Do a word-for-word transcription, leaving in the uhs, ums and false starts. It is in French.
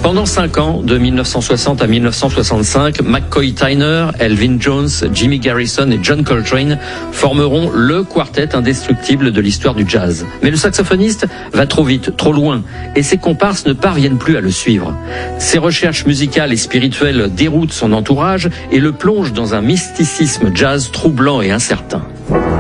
Pendant cinq ans, de mille neuf cent soixante à mille neuf cent soixante-cinq, McCoy Tyner, Elvin Jones, Jimmy Garrison et John Coltrane formeront le quartet indestructible de l'histoire du jazz. Mais le saxophoniste va trop vite, trop loin, et ses comparses ne parviennent plus à le suivre. Ses recherches musicales et spirituelles déroutent son entourage et le plongent dans un mysticisme jazz troublant et incertain.